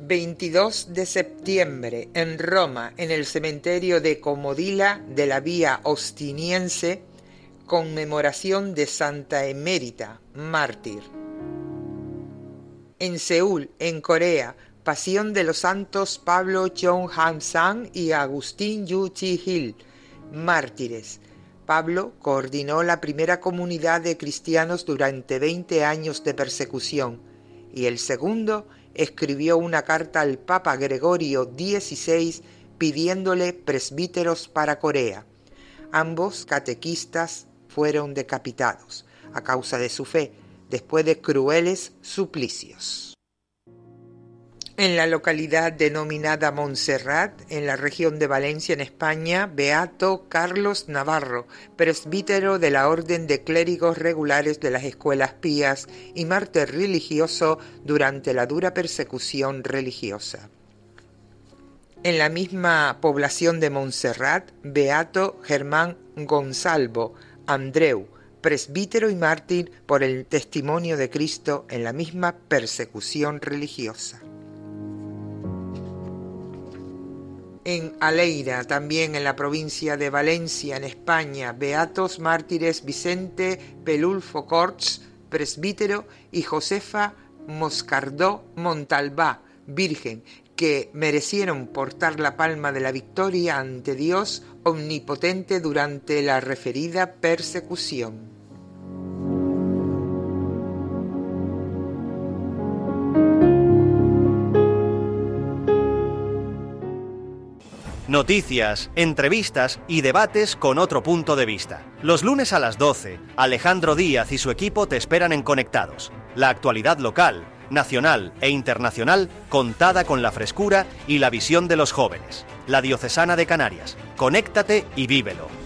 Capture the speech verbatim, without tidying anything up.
veintidós de septiembre, en Roma, en el cementerio de Comodila de la Vía Ostiniense, conmemoración de Santa Emérita, mártir. En Seúl, en Corea, pasión de los santos Pablo Cheong-ham-sang y Agustín Yu-chi-hil, mártires. Pablo coordinó la primera comunidad de cristianos durante veinte años de persecución, y el segundo escribió una carta al Papa Gregorio dieciséis pidiéndole presbíteros para Corea. Ambos catequistas fueron decapitados a causa de su fe, después de crueles suplicios. En la localidad denominada Montserrat, en la región de Valencia, en España, beato Carlos Navarro, presbítero de la Orden de Clérigos Regulares de las Escuelas Pías y mártir religioso durante la dura persecución religiosa. En la misma población de Montserrat, beato Germán Gonzalvo Andreu, presbítero y mártir por el testimonio de Cristo en la misma persecución religiosa. En Aleira, también en la provincia de Valencia, en España, beatos mártires Vicente Pelulfo Corts, presbítero, y Josefa Moscardó Montalbá, virgen, que merecieron portar la palma de la victoria ante Dios omnipotente durante la referida persecución. Noticias, entrevistas y debates con otro punto de vista. Los lunes a las doce, Alejandro Díaz y su equipo te esperan en Conectados. La actualidad local, nacional e internacional contada con la frescura y la visión de los jóvenes. La Diocesana de Canarias. Conéctate y vívelo.